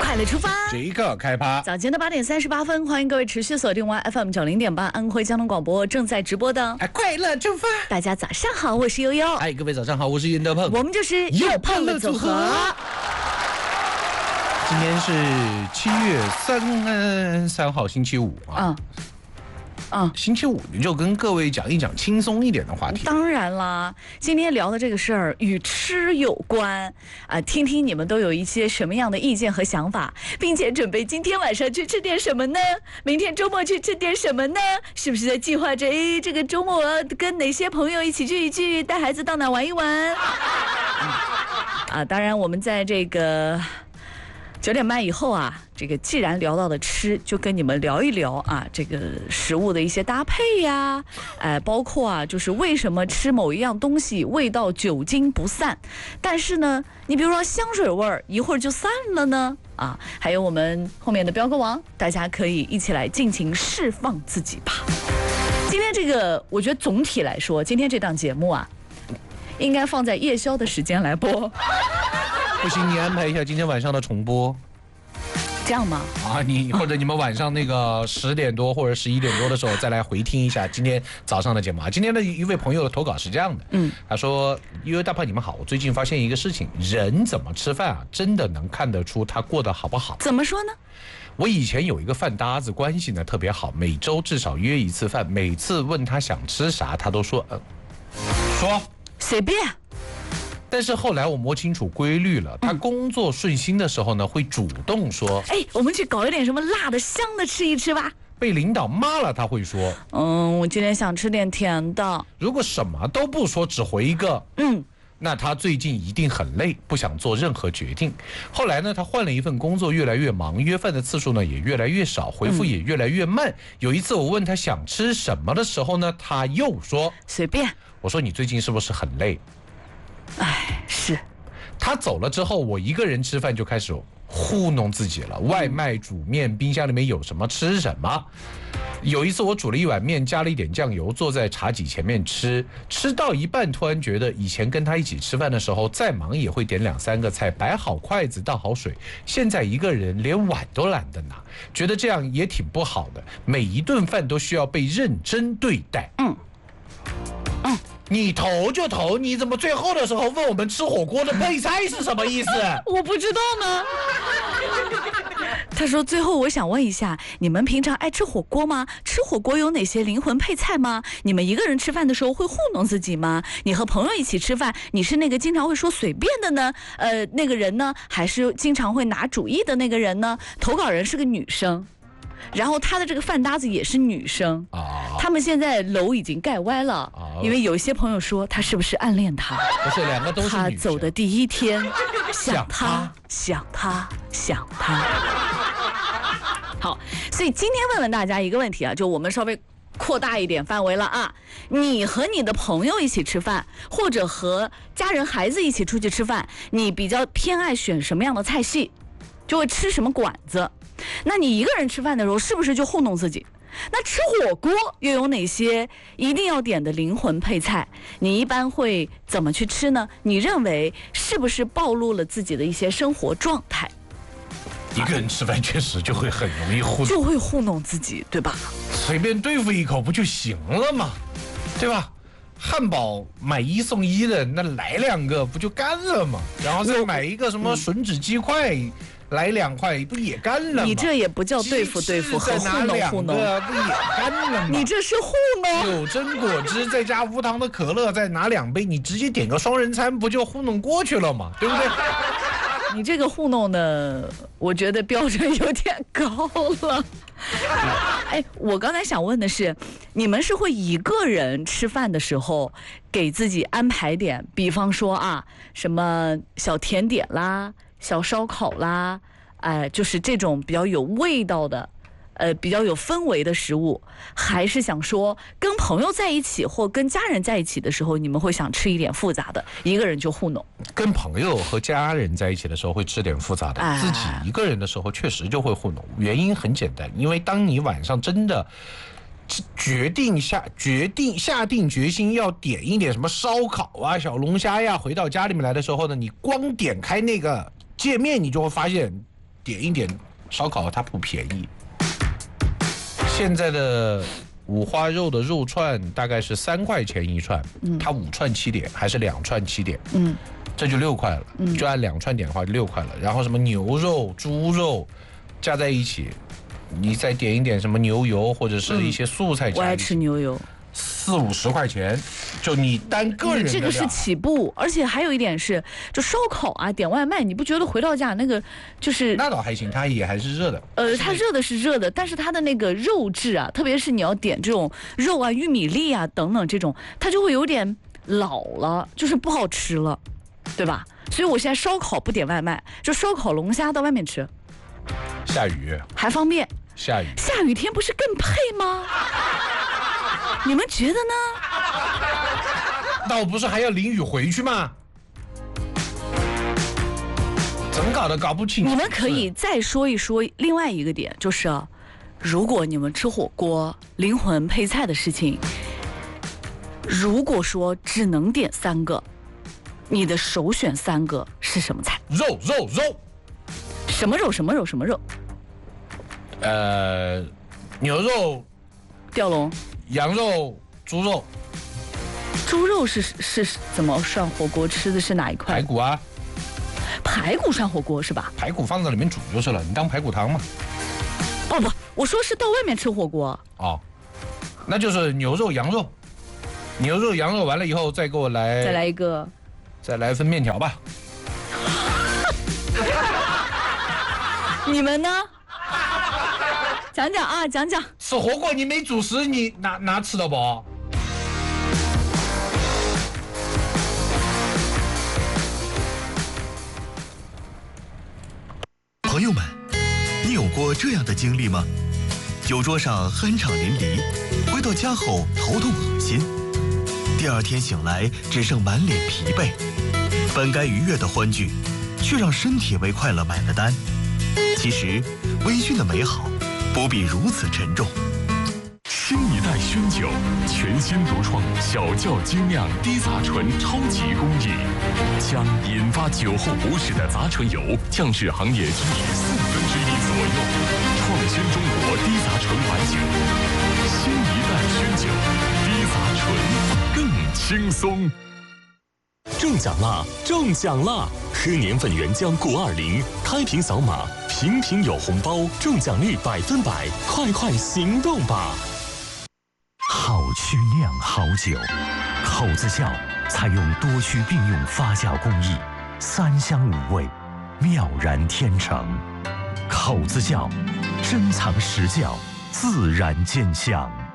快乐出发， 这个开趴。 早间的8点38分，欢迎各位持续锁定完 FM90.8安徽交通广播正在直播的快乐出发。 大家早上好，我是悠悠。 各位早上好，我是袁德鹏。 我们就是又胖的组合。 今天是7月3号星期五啊。星期五就跟各位讲一讲轻松一点的话题。 当然啦，今天聊的这个事儿与吃有关听听你们都有一些什么样的意见和想法，并且准备今天晚上去吃点什么呢？明天周末去吃点什么呢？是不是在计划着这个周末跟哪些朋友一起聚一聚，带孩子到哪玩一玩？当然我们在这个9点半以后这个既然聊到的吃，就跟你们聊一聊这个食物的一些搭配呀，包括就是为什么吃某一样东西味道久经不散，但是呢，你比如说香水味儿一会儿就散了呢还有我们后面的彪哥王，大家可以一起来尽情释放自己吧。今天这个，我觉得总体来说，今天这档节目应该放在夜宵的时间来播。 不行，你安排一下今天晚上的重播， 这样吗？ 你或者你们晚上那个10点多或者11点多的时候再来回听一下今天早上的节目今天的一位朋友的投稿是这样的，他说：因为大胖你们好，我最近发现一个事情，人怎么吃饭真的能看得出他过得好不好。 怎么说呢？ 我以前有一个饭搭子，关系呢特别好，每周至少约一次饭，每次问他想吃啥，他都说说随便。 但是后来我摸清楚规律了，他工作顺心的时候呢，会主动说： 我们去搞一点什么辣的、香的吃一吃吧。 被领导骂了，他会说： 我今天想吃点甜的。 如果什么都不说，只回一个那他最近一定很累，不想做任何决定。后来呢，他换了一份工作，越来越忙，约饭的次数呢也越来越少，回复也越来越慢。有一次我问他想吃什么的时候呢，他又说随便。 我说你最近是不是很累？ 是。 他走了之后，我一个人吃饭就开始糊弄自己了，外卖煮面，冰箱里面有什么吃什么。有一次我煮了一碗面，加了一点酱油，坐在茶几前面吃到一半，突然觉得以前跟他一起吃饭的时候，再忙也会点2、3个菜，摆好筷子，倒好水，现在一个人连碗都懒得拿，觉得这样也挺不好的，每一顿饭都需要被认真对待。你投就投，你怎么最后的时候问我们吃火锅的配菜是什么意思？ 我不知道呢。他说最后我想问一下，你们平常爱吃火锅吗？吃火锅有哪些灵魂配菜吗？你们一个人吃饭的时候会糊弄自己吗？你和朋友一起吃饭，你是那个经常会说随便的呢那个人呢，还是经常会拿主意的那个人呢？投稿人是个女生，然后他的这个饭搭子也是女生他们现在楼已经盖歪了因为有一些朋友说他是不是暗恋他？ 不是，两个都是女生。 他走的第一天想他想他想他。好，所以今天问问大家一个问题就我们稍微扩大一点范围了你和你的朋友一起吃饭，或者和家人孩子一起出去吃饭，你比较偏爱选什么样的菜系，就会吃什么馆子？那你一个人吃饭的时候是不是就糊弄自己？那吃火锅又有哪些一定要点的灵魂配菜？你一般会怎么去吃呢？你认为是不是暴露了自己的一些生活状态？ 一个人吃饭确实就会很容易就会糊弄自己，对吧？ 随便对付一口不就行了吗？对吧？汉堡买1送1的，那来2个不就干了吗？然后再买一个什么吮指鸡块来2块，不也干了吗？ 你这也不叫对付和糊弄糊弄， 不也干了吗？ 你这是糊弄。 9珍果汁再加无糖的可乐，再拿2杯，你直接点个双人餐，不就糊弄过去了吗？对不对？ 你这个糊弄的，我觉得标准有点高了。我刚才想问的是，你们是会一个人吃饭的时候给自己安排点，比方说什么小甜点啦、小烧烤啦，就是这种比较有味道的比较有氛围的食物，还是想说跟朋友在一起或跟家人在一起的时候，你们会想吃一点复杂的，一个人就糊弄？ 跟朋友和家人在一起的时候会吃点复杂的，自己一个人的时候确实就会糊弄。原因很简单，因为当你晚上真的下定决心要点一点什么烧烤啊、小龙虾呀，回到家里面来的时候呢，你光点开那个界面，你就会发现点一点烧烤它不便宜。现在的五花肉的肉串大概是3块钱一串，它5串起点还是2串起点？这就6块了，就按2串点的话就6块了。然后什么牛肉、猪肉加在一起，你再点一点什么牛油或者是一些素菜加一起， 我爱吃牛油 ，40-50块钱，就你单个人的这个是起步，而且还有一点是，就烧烤啊，点外卖，你不觉得回到家那个就是那倒还行，它也还是热的。 它热的是热的，但是它的那个肉质啊，特别是你要点这种肉啊、玉米粒啊等等这种，它就会有点老了，就是不好吃了，对吧？所以我现在烧烤不点外卖，就烧烤龙虾到外面吃。 下雨还方便， 下雨天不是更配吗？你们觉得呢？ 那我不是还要淋雨回去吗？怎么搞的？搞不清楚。 你们可以再说一说另外一个点，就是如果你们吃火锅灵魂配菜的事情，如果说只能点3个，你的首选3个是什么菜？ 肉。 什么肉？什么肉？什么肉？ 牛肉、 吊龙、 羊肉、猪肉。 猪肉是怎么涮火锅吃的？是哪一块？ 排骨啊。 排骨涮火锅是吧？ 排骨放在里面煮就是了，你当排骨汤嘛。 不，我说是到外面吃火锅。 哦，那就是牛肉、羊肉。牛肉、羊肉完了以后，再给我来。 再来一个。 再来一份面条吧。 你们呢？讲讲啊，讲讲。 吃火锅你没主食，你哪吃得饱？ 朋友们，你有过这样的经历吗？酒桌上酣畅淋漓，回到家后头痛恶心，第2天醒来只剩满脸疲惫，本该愉悦的欢聚，却让身体为快乐买了单。其实，微醺的美好不必如此沉重。 新一代熏酒，全新独创小窖精酿低杂醇超级工艺，将引发酒后不适的杂醇油降至行业均值1/4左右，创新中国低杂醇白酒。新一代熏酒，低杂醇更轻松。中奖啦！中奖啦！喝年份原浆过20，开瓶扫码，瓶瓶有红包，中奖率100%，快行动吧！ 好曲酿好酒，口子窖采用多区并用发酵工艺，3香5味，妙然天成。口子窖珍藏实窖，自然见香。